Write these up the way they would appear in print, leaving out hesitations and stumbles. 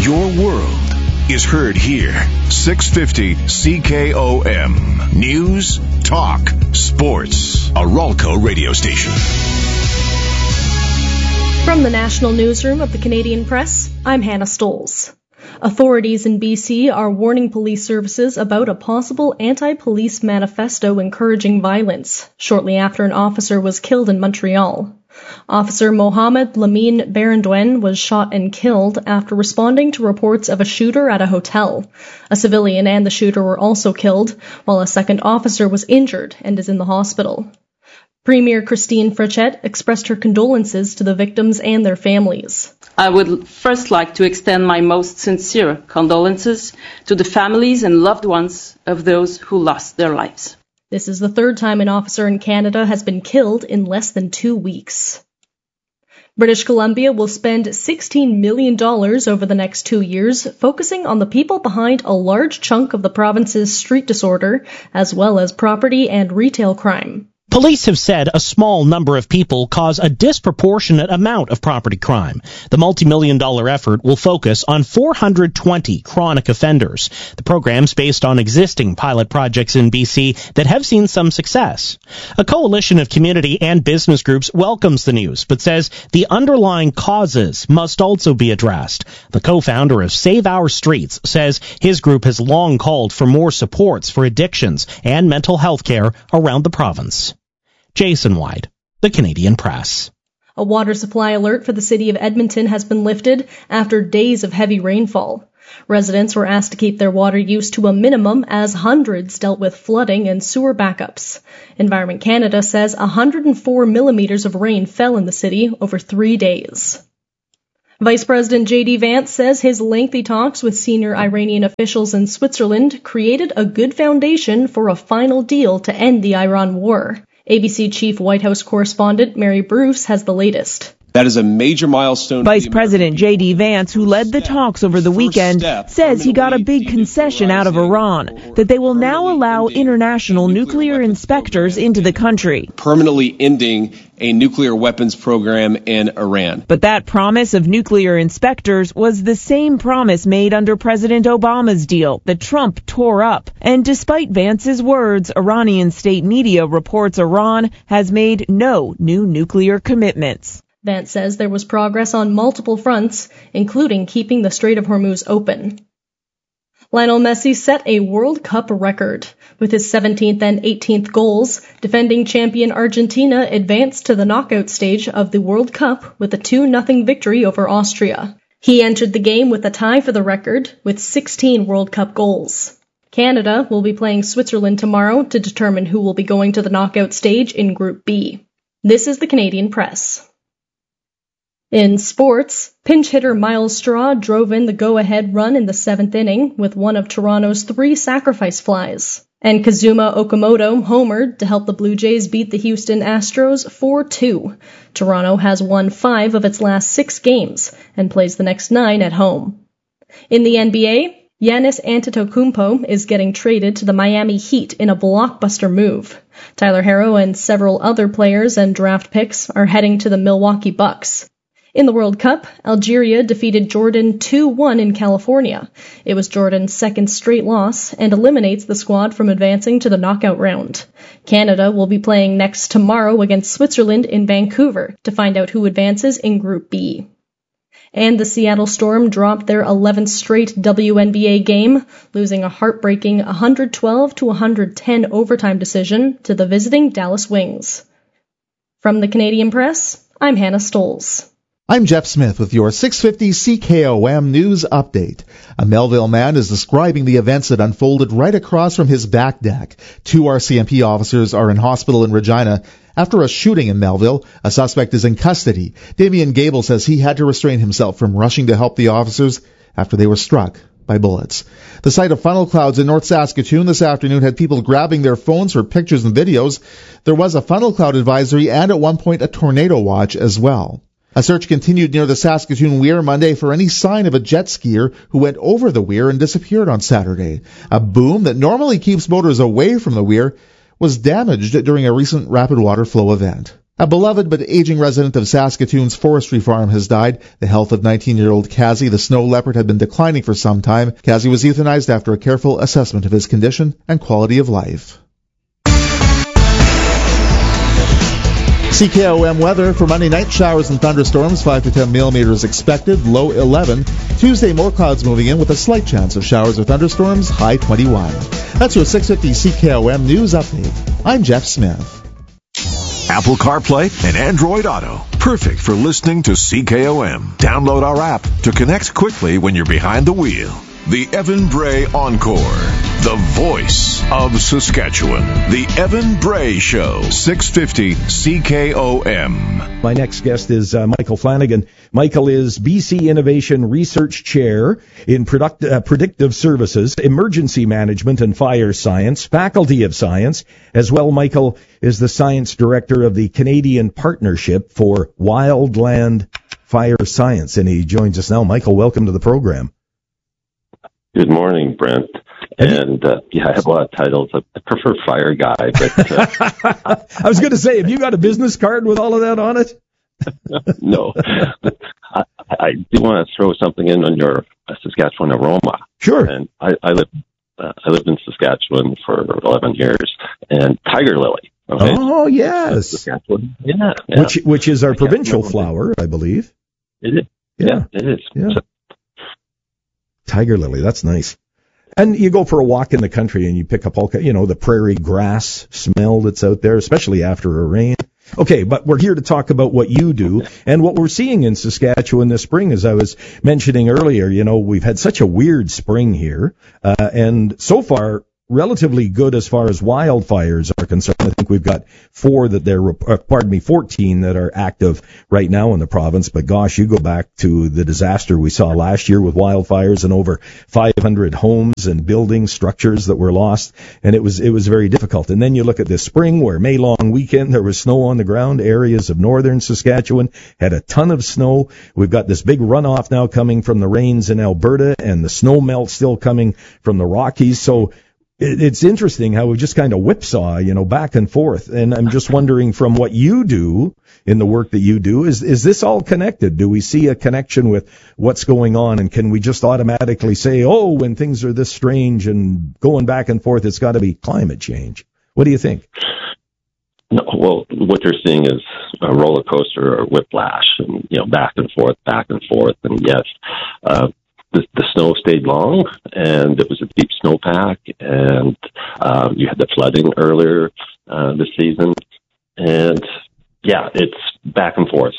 Your world is heard here. 650 CKOM. News, talk, sports. A Ralco radio station. From the National Newsroom of the Canadian Press, I'm Hannah Stoles. Authorities in BC are warning police services about a possible anti-police manifesto encouraging violence, shortly after an officer was killed in Montreal. Officer Mohamed Lamine Barandouin was shot and killed after responding to reports of a shooter at a hotel. A civilian and the shooter were also killed, while a second officer was injured and is in the hospital. Premier Christine Frechette expressed her condolences to the victims and their families. I would first like to extend my most sincere condolences to the families and loved ones of those who lost their lives. This is the third time an officer in Canada has been killed in less than 2 weeks. British Columbia will spend $16 million over the next 2 years, focusing on the people behind a large chunk of the province's street disorder, as well as property and retail crime. Police have said a small number of people cause a disproportionate amount of property crime. The multi-million-dollar effort will focus on 420 chronic offenders. The program's based on existing pilot projects in BC that have seen some success. A coalition of community and business groups welcomes the news, but says the underlying causes must also be addressed. The co-founder of Save Our Streets says his group has long called for more supports for addictions and mental health care around the province. Jason White, the Canadian Press. A water supply alert for the city of Edmonton has been lifted after days of heavy rainfall. Residents were asked to keep their water use to a minimum as hundreds dealt with flooding and sewer backups. Environment Canada says 104 millimeters of rain fell in the city over 3 days. Vice President J.D. Vance says his lengthy talks with senior Iranian officials in Switzerland created a good foundation for a final deal to end the Iran war. ABC Chief White House correspondent Mary Bruce has the latest. That is a major milestone. Vice President J.D. Vance, who led the talks over the weekend, says he got a big concession out of Iran, that they will now allow international nuclear inspectors into the country, permanently ending a nuclear weapons program in Iran. But that promise of nuclear inspectors was the same promise made under President Obama's deal that Trump tore up. And despite Vance's words, Iranian state media reports Iran has made no new nuclear commitments. Vance says there was progress on multiple fronts, including keeping the Strait of Hormuz open. Lionel Messi set a World Cup record. With his 17th and 18th goals, defending champion Argentina advanced to the knockout stage of the World Cup with a 2-0 victory over Austria. He entered the game with a tie for the record with 16 World Cup goals. Canada will be playing Switzerland tomorrow to determine who will be going to the knockout stage in Group B. This is the Canadian Press. In sports, pinch hitter Miles Straw drove in the go-ahead run in the 7th inning with one of Toronto's 3 sacrifice flies. And Kazuma Okamoto homered to help the Blue Jays beat the Houston Astros 4-2. Toronto has won 5 of its last 6 games and plays the next 9 at home. In the NBA, Giannis Antetokounmpo is getting traded to the Miami Heat in a blockbuster move. Tyler Herro and several other players and draft picks are heading to the Milwaukee Bucks. In the World Cup, Algeria defeated Jordan 2-1 in California. It was Jordan's second straight loss and eliminates the squad from advancing to the knockout round. Canada will be playing next tomorrow against Switzerland in Vancouver to find out who advances in Group B. And the Seattle Storm dropped their 11th straight WNBA game, losing a heartbreaking 112-110 overtime decision to the visiting Dallas Wings. From the Canadian Press, I'm Hannah Stoles. I'm Jeff Smith with your 650 CKOM News Update. A Melville man is describing the events that unfolded right across from his back deck. 2 RCMP officers are in hospital in Regina after a shooting in Melville. A suspect is in custody. Damian Gable says he had to restrain himself from rushing to help the officers after they were struck by bullets. The site of funnel clouds in North Saskatoon this afternoon had people grabbing their phones for pictures and videos. There was a funnel cloud advisory and at one point a tornado watch as well. A search continued near the Saskatoon Weir Monday for any sign of a jet skier who went over the weir and disappeared on Saturday. A boom that normally keeps boaters away from the weir was damaged during a recent rapid water flow event. A beloved but aging resident of Saskatoon's forestry farm has died. The health of 19-year-old Kazi, the snow leopard, had been declining for some time. Kazi was euthanized after a careful assessment of his condition and quality of life. CKOM weather for Monday night, showers and thunderstorms, 5 to 10 millimeters expected, low 11. Tuesday, more clouds moving in with a slight chance of showers or thunderstorms, high 21. That's your 650 CKOM News Update. I'm Jeff Smith. Apple CarPlay and Android Auto. Perfect for listening to CKOM. Download our app to connect quickly when you're behind the wheel. The Evan Bray Encore. The voice of Saskatchewan. The Evan Bray Show. 650 CKOM. My next guest is Michael Flanagan. Michael is BC Innovation Research Chair in Predictive Services, Emergency Management and Fire Science, Faculty of Science. As well, Michael is the Science Director of the Canadian Partnership for Wildland Fire Science, and he joins us now. Michael, welcome to the program. Good morning, Brent. And, I have a lot of titles. I prefer fire guy, but... I was going to say, have you got a business card with all of that on it? No. I do want to throw something in on your Saskatchewan aroma. Sure. And I lived in Saskatchewan for 11 years, and tiger lily. Okay? Oh, yes. Saskatchewan. Yeah. Which is our provincial flower, I believe. It is. Yeah, it is. Yeah. Tiger lily, that's nice. And you go for a walk in the country and you pick up all, the prairie grass smell that's out there, especially after a rain. Okay, but we're here to talk about what you do and what we're seeing in Saskatchewan this spring. As I was mentioning earlier, we've had such a weird spring here, and so far relatively good as far as wildfires are concerned. I think we've got 14 that are active right now in the province. But gosh, you go back to the disaster we saw last year with wildfires and over 500 homes and building structures that were lost. And it was very difficult. And then you look at this spring where May long weekend, there was snow on the ground. Areas of northern Saskatchewan had a ton of snow. We've got this big runoff now coming from the rains in Alberta and the snow melt still coming from the Rockies. So it's interesting how we just kind of whipsaw, back and forth. And I'm just wondering, from what you do in the work that you do, is this all connected? Do we see a connection with what's going on? And can we just automatically say, when things are this strange and going back and forth, it's got to be climate change? What do you think? No, well, what you're seeing is a roller coaster or whiplash, and back and forth. And yes, the snow stayed long, and it was a deep snowpack, and you had the flooding earlier this season, and it's back and forth.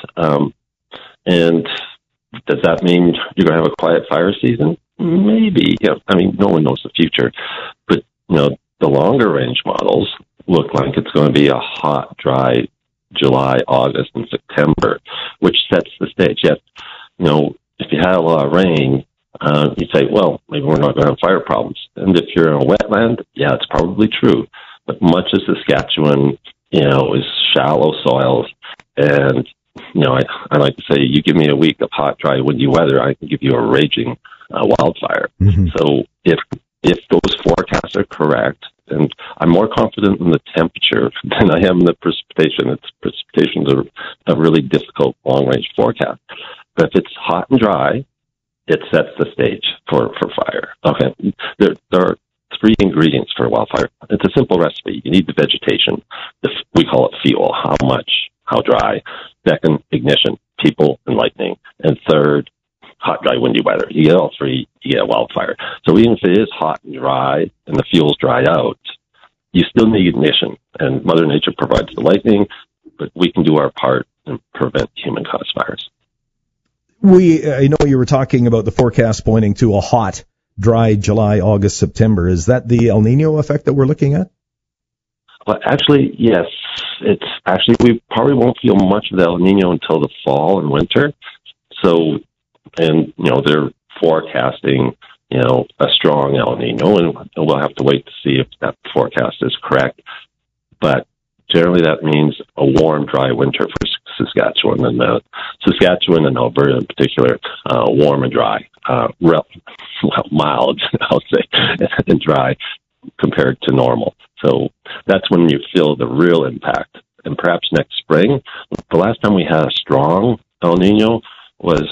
And does that mean you're going to have a quiet fire season? Maybe. No one knows the future, but the longer range models look like it's going to be a hot, dry July, August, and September, which sets the stage. Yet, if you had a lot of rain, you'd say, well, maybe we're not going to have fire problems. And if you're in a wetland, it's probably true. But much of Saskatchewan, is shallow soils. And, I like to say, you give me a week of hot, dry, windy weather, I can give you a raging wildfire. Mm-hmm. So if those forecasts are correct, and I'm more confident in the temperature than I am in the precipitation. Precipitation's a really difficult long-range forecast. But if it's hot and dry, it sets the stage for fire. Okay. There are 3 ingredients for a wildfire. It's a simple recipe. You need the vegetation. We call it fuel. How much? How dry? Second, ignition. People and lightning. And third, hot, dry, windy weather. You get all 3, you get a wildfire. So even if it is hot and dry and the fuel's dried out, you still need ignition. And Mother Nature provides the lightning, but we can do our part and prevent human-caused fires. I know you were talking about the forecast pointing to a hot, dry July, August, September. Is that the El Nino effect that we're looking at? Well, actually, yes. We probably won't feel much of the El Nino until the fall and winter. So, they're forecasting, a strong El Nino, and we'll have to wait to see if that forecast is correct. But generally, that means a warm, dry winter for Saskatchewan, and Saskatchewan and Alberta in particular, warm and dry, mild, I'll say, and dry compared to normal. So that's when you feel the real impact and perhaps next spring. The last time we had a strong El Nino was,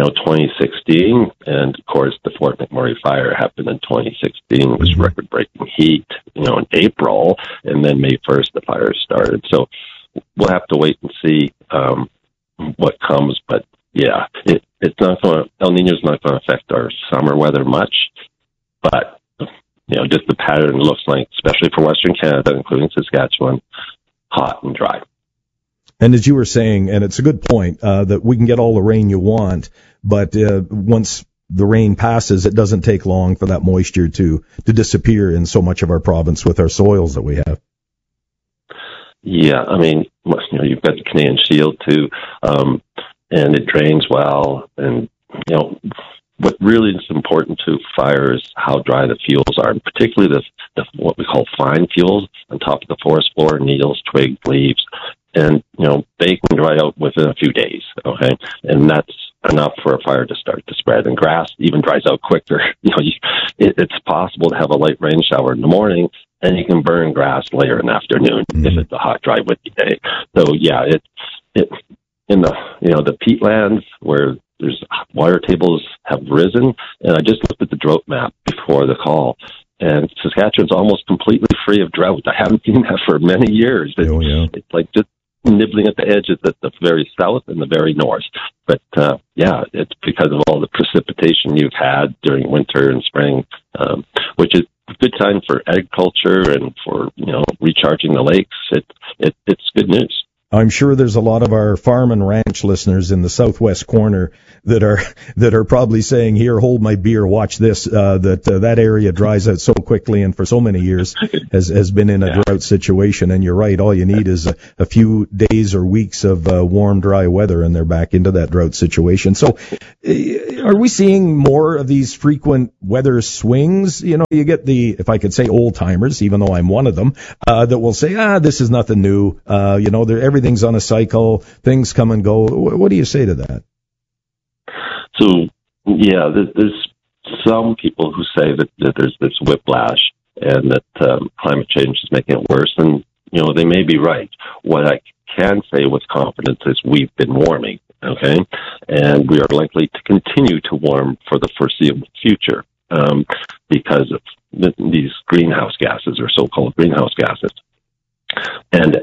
2016, and of course the Fort McMurray fire happened in 2016. It was record-breaking heat, in April, and then May 1st the fire started. So we'll have to wait and see what comes, but yeah, it's not going. El Nino's not going to affect our summer weather much, but just the pattern looks like, especially for Western Canada, including Saskatchewan, hot and dry. And as you were saying, and it's a good point, that we can get all the rain you want, but once the rain passes, it doesn't take long for that moisture to disappear in so much of our province with our soils that we have. Yeah, I mean, you've got the Canadian Shield too, and it drains well. And, what really is important to fire is how dry the fuels are, and particularly the what we call fine fuels on top of the forest floor, needles, twigs, leaves. And, they can dry out within a few days, okay? And that's enough for a fire to start to spread. And grass even dries out quicker. It's possible to have a light rain shower in the morning, and you can burn grass later in the afternoon if it's a hot, dry, windy day. So, yeah, it in the peatlands where there's water tables have risen, and I just looked at the drought map before the call, and Saskatchewan's almost completely free of drought. I haven't seen that for many years. It's like just nibbling at the edges at the very south and the very north. But, it's because of all the precipitation you've had during winter and spring, which is a good time for agriculture and for, recharging the lakes. It's good news. I'm sure there's a lot of our farm and ranch listeners in the southwest corner that are probably saying, "Here, hold my beer, watch this." That area dries out so quickly, and for so many years has been in a drought situation. And you're right, all you need is a few days or weeks of warm, dry weather, and they're back into that drought situation. So, are we seeing more of these frequent weather swings? You get the, if I could say, old timers, even though I'm one of them, that will say, this is nothing new. Everything's on a cycle. Things come and go. What do you say to that? So, yeah, there's some people who say that there's this whiplash and that climate change is making it worse. And, they may be right. What I can say with confidence is we've been warming, okay? And we are likely to continue to warm for the foreseeable future because of these greenhouse gases, or so-called greenhouse gases. And,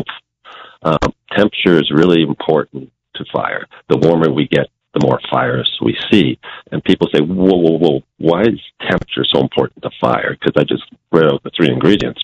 temperature is really important to fire. The warmer we get, the more fires we see. And people say, whoa, why is temperature so important to fire? Because I just read out the 3 ingredients.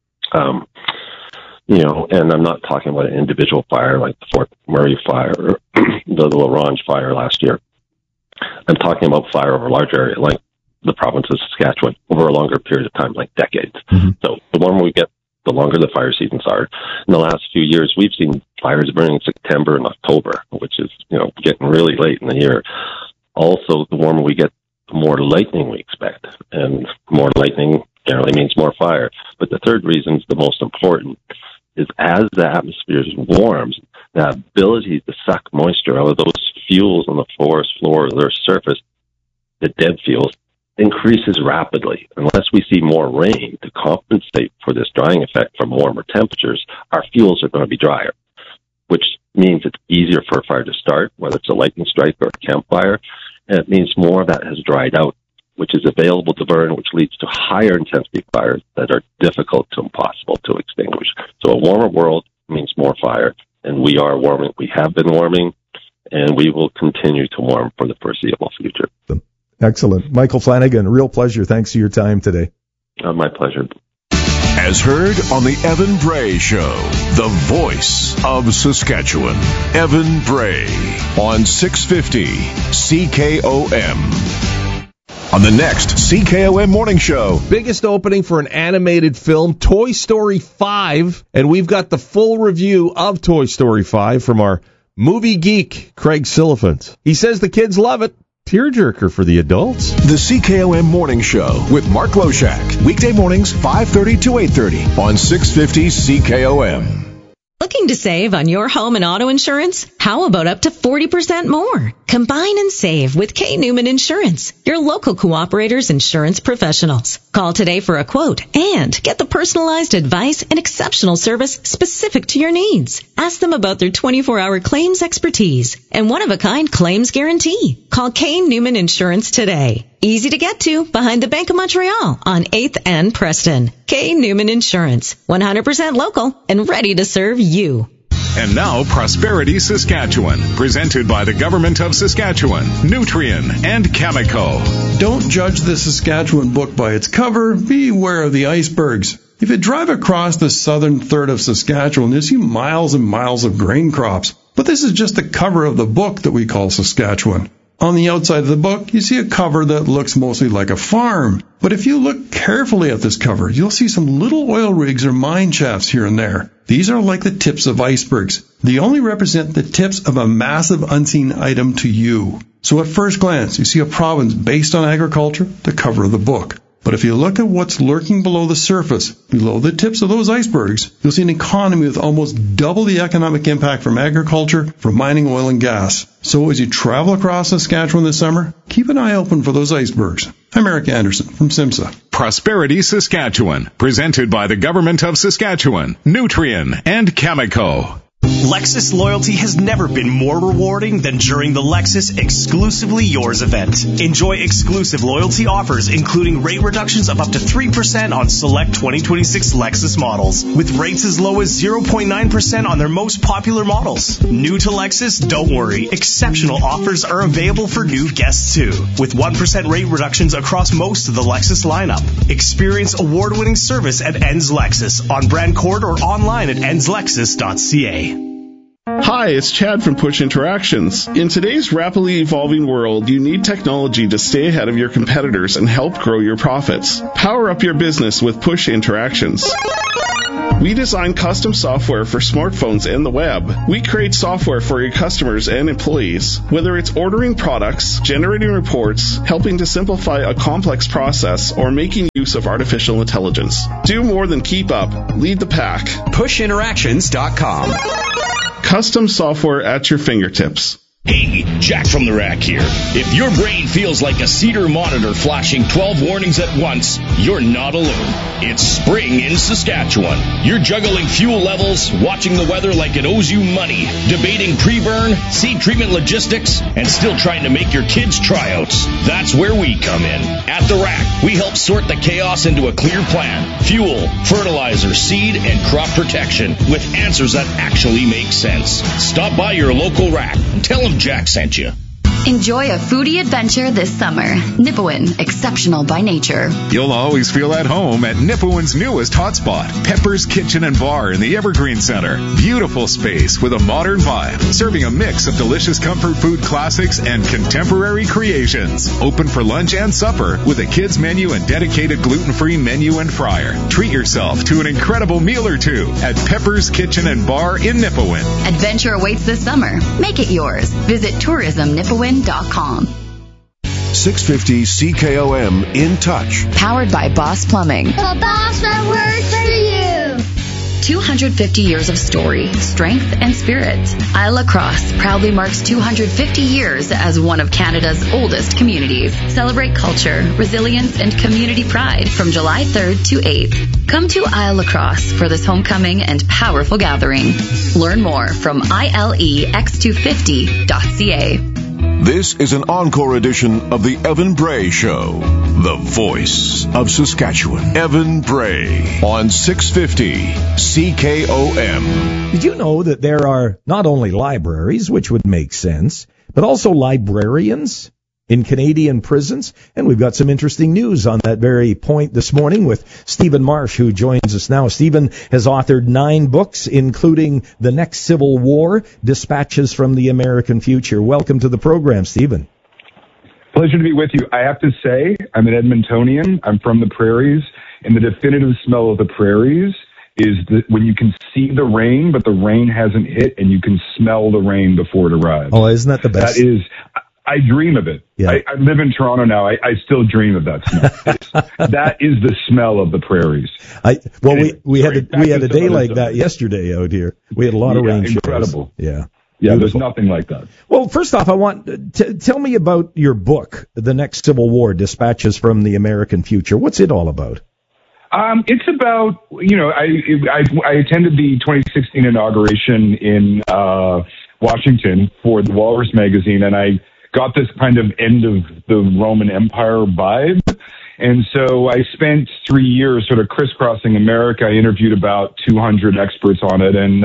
And I'm not talking about an individual fire like the Fort McMurray fire or the La Ronge fire last year. I'm talking about fire over a large area like the province of Saskatchewan over a longer period of time, like decades. Mm-hmm. So the warmer we get, the longer the fire seasons are. In the last few years, we've seen fires burning in September and October, which is, getting really late in the year. Also, the warmer we get, the more lightning we expect. And more lightning generally means more fire. But the third reason is the most important, is as the atmosphere warms, the ability to suck moisture out of those fuels on the forest floor or their surface, the dead fuels, increases rapidly. Unless we see more rain to compensate for this drying effect from warmer temperatures, our fuels are going to be drier, which means it's easier for a fire to start, whether it's a lightning strike or a campfire, and it means more of that has dried out, which is available to burn, which leads to higher intensity fires that are difficult to impossible to extinguish. So a warmer world means more fire, and we are warming. We have been warming, and we will continue to warm for the foreseeable future. Excellent. Michael Flanagan, real pleasure. Thanks for your time today. My pleasure. As heard on the Evan Bray Show, the voice of Saskatchewan. Evan Bray on 650 CKOM. On the next CKOM Morning Show. Biggest opening for an animated film, Toy Story 5. And we've got the full review of Toy Story 5 from our movie geek, Craig Silliphant. He says the kids love it. Tearjerker for the adults. The CKOM Morning Show with Mark Loshak. Weekday mornings, 5:30 to 8:30 on 650 CKOM. Looking to save on your home and auto insurance? How about up to 40% more? Combine and save with K. Newman Insurance, your local Cooperator's insurance professionals. Call today for a quote and get the personalized advice and exceptional service specific to your needs. Ask them about their 24-hour claims expertise and one-of-a-kind claims guarantee. Call Kane Newman Insurance today. Easy to get to behind the Bank of Montreal on 8th and Preston. Kane Newman Insurance, 100% local and ready to serve you. And now, Prosperity Saskatchewan, presented by the Government of Saskatchewan, Nutrien, and Cameco. Don't judge the Saskatchewan book by its cover. Beware of the icebergs. If you drive across the southern third of Saskatchewan, you'll see miles and miles of grain crops. But this is just the cover of the book that we call Saskatchewan. On the outside of the book, you see a cover that looks mostly like a farm. But if you look carefully at this cover, you'll see some little oil rigs or mine shafts here and there. These are like the tips of icebergs. They only represent the tips of a massive unseen item to you. So at first glance, you see a province based on agriculture, the cover of the book. But if you look at what's lurking below the surface, below the tips of those icebergs, you'll see an economy with almost double the economic impact from agriculture, from mining, oil, and gas. So as you travel across Saskatchewan this summer, keep an eye open for those icebergs. I'm Eric Anderson from SIMSA. Prosperity Saskatchewan, presented by the Government of Saskatchewan, Nutrien, and Cameco. Lexus loyalty has never been more rewarding than during the Lexus Exclusively Yours event. Enjoy exclusive loyalty offers, including rate reductions of up to 3% on select 2026 Lexus models, with rates as low as 0.9% on their most popular models. New to Lexus? Don't worry. Exceptional offers are available for new guests too, with 1% rate reductions across most of the Lexus lineup. Experience award-winning service at Enns Lexus on Brand Court or online at ennslexus.ca. Hi, it's Chad from Push Interactions. In today's rapidly evolving world, you need technology to stay ahead of your competitors and help grow your profits. Power up your business with Push Interactions. We design custom software for smartphones and the web. We create software for your customers and employees. Whether it's ordering products, generating reports, helping to simplify a complex process, or making use of artificial intelligence. Do more than keep up. Lead the pack. PushInteractions.com. Custom software at your fingertips. Hey, Jack from the Rack here. If your brain feels like a Cedar monitor flashing 12 warnings at once, you're not alone. It's spring in Saskatchewan. You're juggling fuel levels, watching the weather like it owes you money, debating pre-burn, seed treatment logistics, and still trying to make your kids' tryouts. That's where we come in. At the Rack, we help sort the chaos into a clear plan. Fuel, fertilizer, seed, and crop protection with answers that actually make sense. Stop by your local Rack and tell them Jack sent you. Enjoy a foodie adventure this summer. Nipawin, exceptional by nature. You'll always feel at home at Nipawin's newest hotspot, Pepper's Kitchen and Bar in the Evergreen Center. Beautiful space with a modern vibe, serving a mix of delicious comfort food classics and contemporary creations. Open for lunch and supper with a kids menu and dedicated gluten-free menu and fryer. Treat yourself to an incredible meal or two at Pepper's Kitchen and Bar in Nipawin. Adventure awaits this summer. Make it yours. Visit tourismnipawin.com. 650 CKOM In Touch. Powered by Boss Plumbing. The boss that works for you. 250 years of story, strength, and spirit. Isle Cross proudly marks 250 years as one of Canada's oldest communities. Celebrate culture, resilience, and community pride from July 3rd to 8th. Come to Isle Cross for this homecoming and powerful gathering. Learn more from ilex250.ca. This is an encore edition of the Evan Bray Show, the voice of Saskatchewan. Evan Bray on 650 CKOM. Did you know that there are not only libraries, which would make sense, but also librarians in Canadian prisons? And we've got some interesting news on that very point this morning with Stephen Marsh, who joins us now. Stephen has authored 9 books, including The Next Civil War, Dispatches from the American Future. Welcome to the program, Stephen. Pleasure to be with you. I have to say, I'm an Edmontonian. I'm from the prairies, and the definitive smell of the prairies is when you can see the rain, but the rain hasn't hit, and you can smell the rain before it arrives. Oh, isn't that the best? That is... I dream of it. Yeah. I live in Toronto now. I still dream of that smell. That is the smell of the prairies. We had a day like that yesterday out here. We had a lot of rain. Incredible. Yeah. Yeah, there's nothing like that. Well, first off, I want tell me about your book, The Next Civil War: Dispatches from the American Future. What's it all about? It's about, I attended the 2016 inauguration in Washington for the Walrus magazine, and I got this kind of end of the Roman Empire vibe. And so I spent 3 years sort of crisscrossing America. I interviewed about 200 experts on it. And,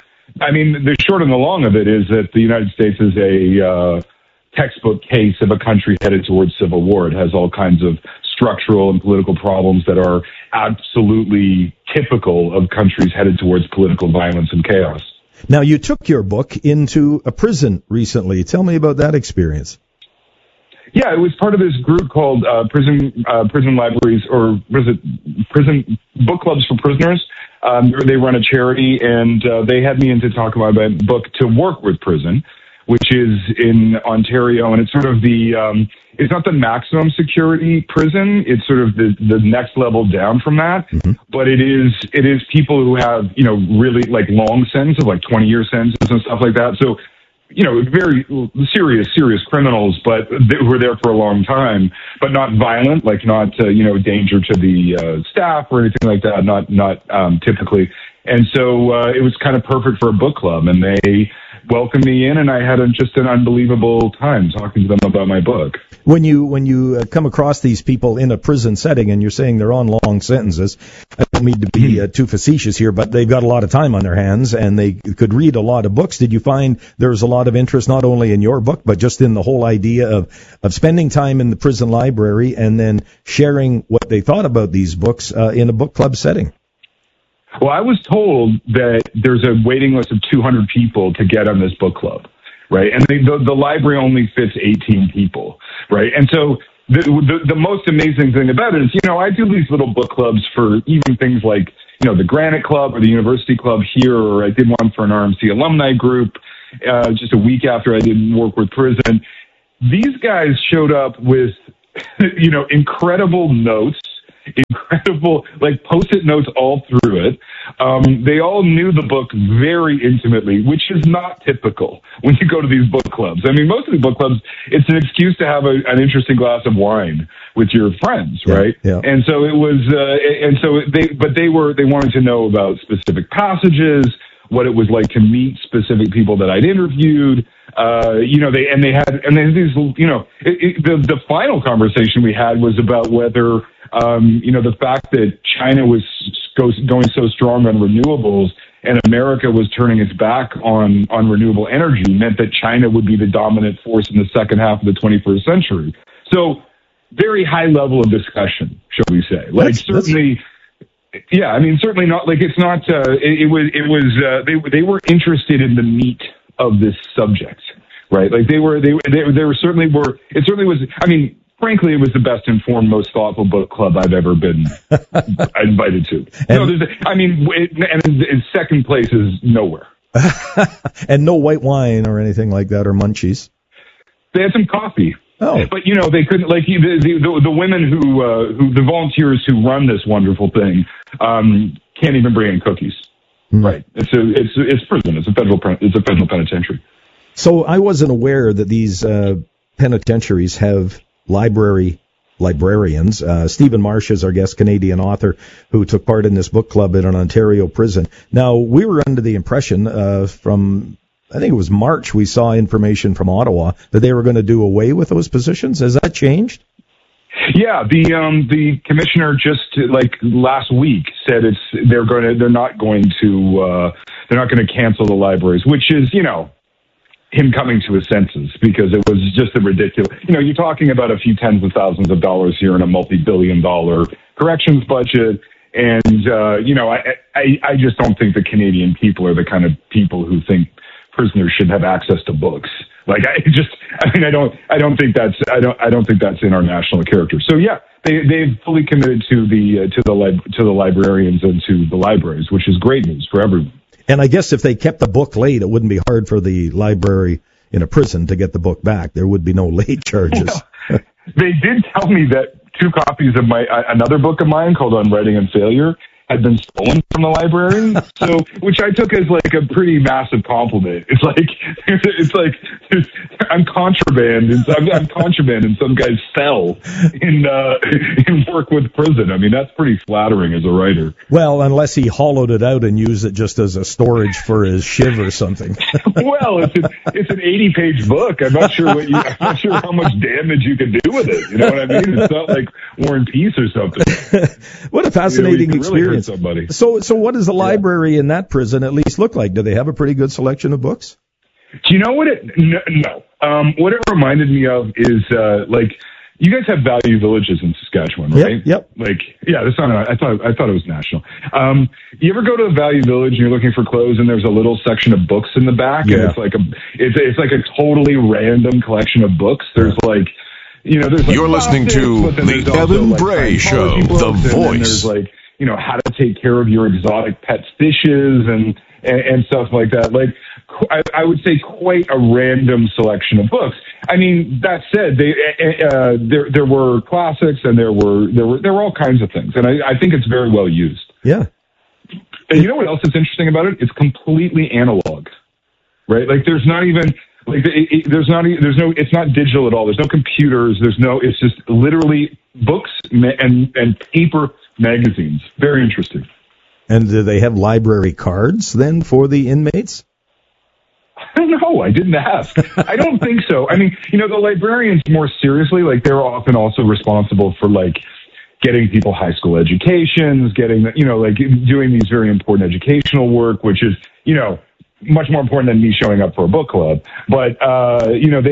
the short and the long of it is that the United States is a textbook case of a country headed towards civil war. It has all kinds of structural and political problems that are absolutely typical of countries headed towards political violence and chaos. Now, you took your book into a prison recently. Tell me about that experience. Yeah, it was part of this group called Prison Libraries, or Prison Book Clubs for Prisoners. They run a charity, and they had me in to talk about my book, To Work with Prison, which is in Ontario, and it's sort of it's not the maximum security prison. It's sort of the next level down from that. Mm-hmm. But it is people who have, really like long sentences, like 20-year sentences and stuff like that. So, very serious criminals, but who were there for a long time, but not violent, like not, danger to the staff or anything like that, not typically. And so it was kind of perfect for a book club, and they welcomed me in, and I had just an unbelievable time talking to them about my book. When you come across these people in a prison setting, and you're saying they're on long sentences, I don't mean to be too facetious here, but they've got a lot of time on their hands, and they could read a lot of books. Did you find there was a lot of interest not only in your book, but just in the whole idea of spending time in the prison library and then sharing what they thought about these books in a book club setting? Well, I was told that there's a waiting list of 200 people to get on this book club, right? And the library only fits 18 people, right? And so the most amazing thing about it is, I do these little book clubs for even things like, the Granite Club or the University Club here, or I did one for an RMC alumni group just a week after I did Work with Prison. These guys showed up with, incredible notes. Incredible, like Post-it notes all through it. They all knew the book very intimately, which is not typical when you go to these book clubs. I mean, most of the book clubs, it's an excuse to have an interesting glass of wine with your friends, right? Yeah. And so it was, they wanted to know about specific passages, what it was like to meet specific people that I'd interviewed. The final conversation we had was about whether, the fact that China was going so strong on renewables and America was turning its back on renewable energy meant that China would be the dominant force in the second half of the 21st century. So very high level of discussion, shall we say. Certainly not like it's not, they were interested in the meat of this subject, right? Like they certainly were, it certainly was, frankly, it was the best informed, most thoughtful book club I've ever been invited to. And second place is nowhere. And no white wine or anything like that, or munchies. They had some coffee. Oh, but they couldn't, like the women who the volunteers who run this wonderful thing can't even bring in cookies. Mm. Right? It's prison. It's a federal penitentiary. So I wasn't aware that these penitentiaries have librarians. Stephen Marsh is our guest, Canadian author who took part in this book club in an Ontario prison. Now, we were under the impression from, I think it was March, we saw information from Ottawa that they were going to do away with those positions. Has that changed? Yeah, the commissioner just last week said they're not going to cancel the libraries, which is, him coming to his senses, because it was just a ridiculous, you're talking about a few tens of thousands of dollars here in a multi-billion-dollar corrections budget. And, I just don't think the Canadian people are the kind of people who think prisoners should have access to books. I don't think that's in our national character. So yeah, they've fully committed to the librarians and to the libraries, which is great news for everyone. And I guess if they kept the book late, it wouldn't be hard for the library in a prison to get the book back. There would be no late charges. They did tell me that 2 copies of another book of mine called On Writing and Failure had been stolen from the library. So, which I took as like a pretty massive compliment. It's like I'm contraband in some guy's cell in Workwood prison. I mean, that's pretty flattering as a writer. Well, unless he hollowed it out and used it just as a storage for his shiv or something. Well, it's an 80-page book. I'm not sure how much damage you can do with it. You know what I mean? It's not like War and Peace or something. What a fascinating really experience. Somebody. So what does the library in that prison at least look like? Do they have a pretty good selection of books? Do you know what no. What it reminded me of is like you guys have Value Villages in Saskatchewan, right? Yep. Like, yeah, that's not. I thought it was national. You ever go to a Value Village and you're looking for clothes and there's a little section of books in the back, and it's like a totally random collection of books. There's like, you know, there's like you're listening to the Evan Bray Show, The Voice. There's like, you know, how to take care of your exotic pets' fishes and stuff like that. Like, I would say quite a random selection of books. I mean, that said, there were classics and there were all kinds of things, and I think it's very well used. Yeah. And you know what else is interesting about it? It's completely analog, right? Like, there's not even like it's not digital at all. There's no computers. It's just literally books and paper magazines. Very interesting. And do they have library cards then for the inmates? I don't know. I didn't ask. I don't think so. I mean, you know, the librarians more seriously, like they're often also responsible for like getting people high school educations, getting, you know, like doing these very important educational work, which is, you know, much more important than me showing up for a book club. But, you know,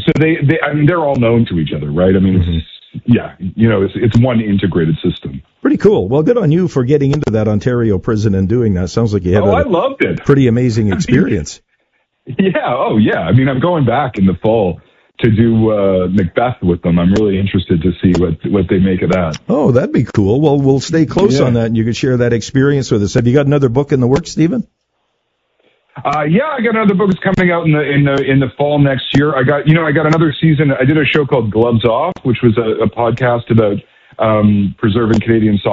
I mean, they're all known to each other, right? I mean, yeah, you know, it's one integrated system. Pretty cool. Well, good on you for getting into that Ontario prison and doing that. Sounds like you had I loved it. Pretty amazing experience. Yeah. I mean, I'm going back in the fall to do Macbeth with them. I'm really interested to see what they make of that. Oh, that'd be cool. Well, we'll stay close on that, and you can share that experience with us. Have you got another book in the works, Stephen? Yeah, I got another book that's coming out in the fall next year. I got another season. I did a show called Gloves Off, which was a podcast about preserving Canadian